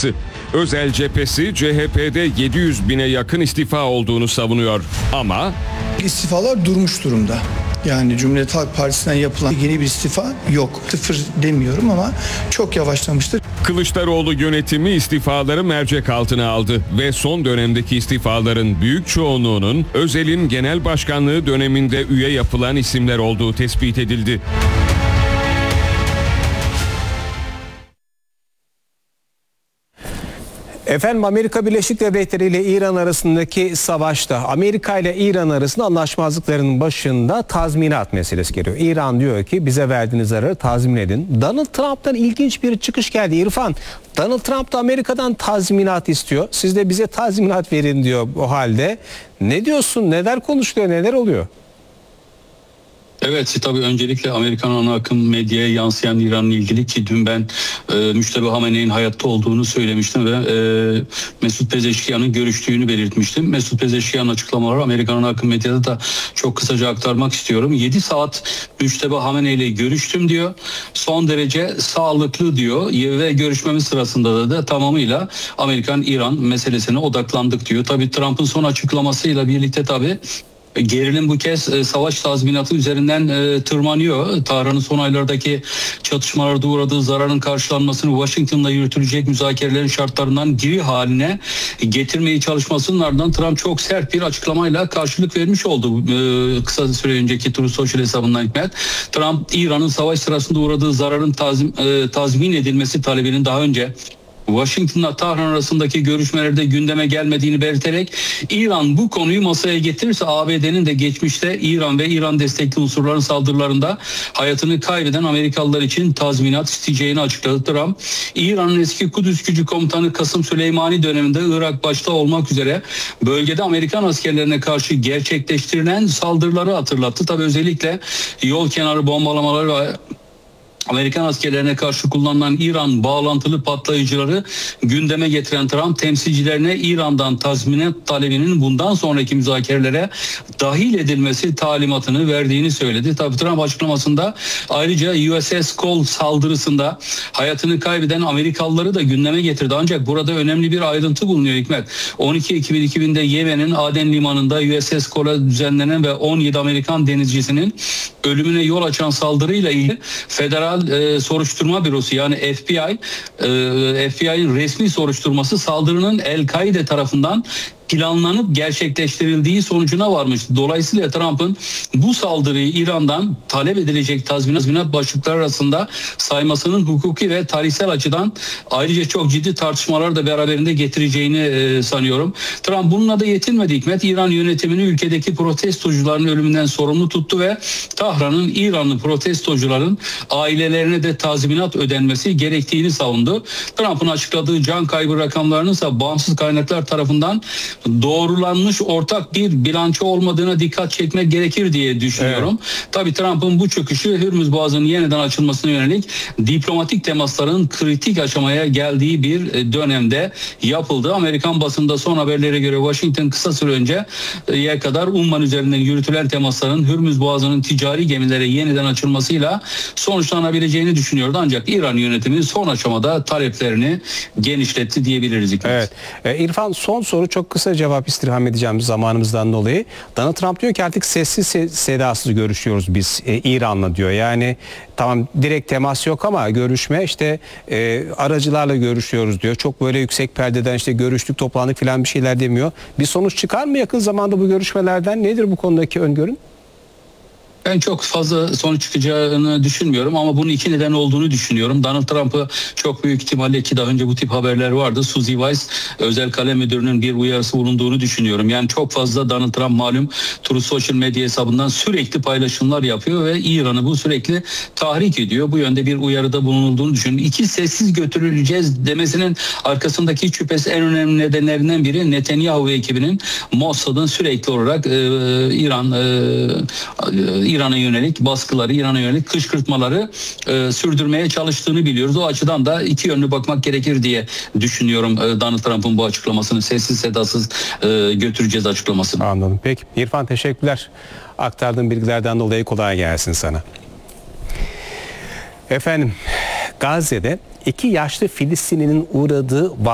açıklaması. Özel cephesi CHP'de 700 bine yakın istifa olduğunu savunuyor. Ama İstifalar durmuş durumda. Yani Cumhuriyet Halk Partisi'nden yapılan yeni bir istifa yok. Sıfır demiyorum ama çok yavaşlamıştır. Kılıçdaroğlu yönetimi istifaları mercek altına aldı ve son dönemdeki istifaların büyük çoğunluğunun Özel'in genel başkanlığı döneminde üye yapılan isimler olduğu tespit edildi. Efendim, Amerika Birleşik Devletleri ile İran arasındaki savaşta Amerika ile İran arasında anlaşmazlıkların başında tazminat meselesi geliyor. İran diyor ki bize verdiğiniz zararı tazmin edin. Donald Trump'tan ilginç bir çıkış geldi İrfan. Donald Trump da Amerika'dan tazminat istiyor. Siz de bize tazminat verin diyor o halde. Ne diyorsun? Neler konuşuluyor? Neler oluyor? Evet, tabii öncelikle Amerikan ana akım medyaya yansıyan İran'la ilgili ki dün ben Müşteba Hamene'nin hayatta olduğunu söylemiştim ve Mesut Pezeşkiyan'ın görüştüğünü belirtmiştim. Mesut Pezeşkiyan'ın açıklamaları Amerikan ana akım medyada da çok kısaca aktarmak istiyorum. 7 saat Müşteba Hamene ile görüştüm diyor. Son derece sağlıklı diyor ve görüşmemiz sırasında da tamamıyla Amerikan-İran meselesine odaklandık diyor. Tabii Trump'ın son açıklamasıyla birlikte tabii gerilim bu kez savaş tazminatı üzerinden tırmanıyor. Tahran'ın son aylardaki çatışmalarda uğradığı zararın karşılanmasını Washington'la yürütülecek müzakerelerin şartlarından biri haline getirmeyi çalışmasının ardından Trump çok sert bir açıklamayla karşılık vermiş oldu. Kısa süre önceki Truth Social hesabından Hikmet. Trump, İran'ın savaş sırasında uğradığı zararın tazmin edilmesi talebinin daha önce Washington'la Tahran arasındaki görüşmelerde gündeme gelmediğini belirterek İran bu konuyu masaya getirirse ABD'nin de geçmişte İran ve İran destekli unsurların saldırılarında hayatını kaybeden Amerikalılar için tazminat isteyeceğini açıkladı. Trump, İran'ın eski Kudüs Gücü Komutanı Kasım Süleymani döneminde Irak başta olmak üzere bölgede Amerikan askerlerine karşı gerçekleştirilen saldırıları hatırlattı. Tabii özellikle yol kenarı bombalamaları ve Amerikan askerlerine karşı kullanılan İran bağlantılı patlayıcıları gündeme getiren Trump, temsilcilerine İran'dan tazminat talebinin bundan sonraki müzakerelere dahil edilmesi talimatını verdiğini söyledi. Tabii Trump açıklamasında ayrıca USS Cole saldırısında hayatını kaybeden Amerikalıları da gündeme getirdi. Ancak burada önemli bir ayrıntı bulunuyor Hikmet. 12 Ekim 2000'de Yemen'in Aden limanında USS Cole'a düzenlenen ve 17 Amerikan denizcisinin ölümüne yol açan saldırıyla ilgili Federal Soruşturma Bürosu yani FBI'nin resmi soruşturması saldırının El-Kaide tarafından planlanıp gerçekleştirildiği sonucuna varmıştı. Dolayısıyla Trump'ın bu saldırıyı İran'dan talep edilecek tazminat başlıkları arasında saymasının hukuki ve tarihsel açıdan ayrıca çok ciddi tartışmalar da beraberinde getireceğini sanıyorum. Trump bununla da yetinmedi Hikmet. İran yönetimini ülkedeki protestocuların ölümünden sorumlu tuttu ve Tahran'ın İranlı protestocuların ailelerine de tazminat ödenmesi gerektiğini savundu. Trump'ın açıkladığı can kaybı rakamlarının ise bağımsız kaynaklar tarafından doğrulanmış ortak bir bilanço olmadığına dikkat çekmek gerekir diye düşünüyorum. Evet. Tabii Trump'ın bu çıkışı Hürmüz Boğazı'nın yeniden açılmasına yönelik diplomatik temasların kritik aşamaya geldiği bir dönemde yapıldı. Amerikan basında son haberlere göre Washington kısa süre önceye kadar Umman üzerinden yürütülen temasların Hürmüz Boğazı'nın ticari gemilere yeniden açılmasıyla sonuçlanabileceğini düşünüyordu. Ancak İran yönetimi son aşamada taleplerini genişletti diyebiliriz. Evet. İrfan, son soru, çok kısa cevap istirham edeceğim zamanımızdan dolayı. Donald Trump diyor ki artık sessiz sedasız görüşüyoruz biz İran'la diyor. Yani tamam, direkt temas yok ama görüşme işte aracılarla görüşüyoruz diyor. Çok böyle yüksek perdeden işte görüştük, toplandık falan bir şeyler demiyor. Bir sonuç çıkar mı yakın zamanda bu görüşmelerden? Nedir bu konudaki öngörün? Ben çok fazla sonuç çıkacağını düşünmüyorum ama bunun iki neden olduğunu düşünüyorum. Donald Trump'ı çok büyük ihtimalle, ki daha önce bu tip haberler vardı, Suzy Weiss özel kalem müdürünün bir uyarısı bulunduğunu düşünüyorum. Yani çok fazla Donald Trump malum Truth Social medya hesabından sürekli paylaşımlar yapıyor ve İran'ı bu sürekli tahrik ediyor. Bu yönde bir uyarıda bulunulduğunu düşünüyorum. İki, sessiz götürüleceğiz demesinin arkasındaki şüphesiz en önemli nedenlerinden biri Netanyahu ve ekibinin Mossad'ın sürekli olarak İran'a yönelik baskıları, İran'a yönelik kışkırtmaları sürdürmeye çalıştığını biliyoruz. O açıdan da iki yönlü bakmak gerekir diye düşünüyorum Donald Trump'ın bu açıklamasını, sessiz sedasız götüreceğiz açıklamasını. Anladım. Peki İrfan, teşekkürler. Aktardığın bilgilerden dolayı kolay gelsin sana. Efendim, Gazze'de 2 yaşlı Filistinli'nin uğradığı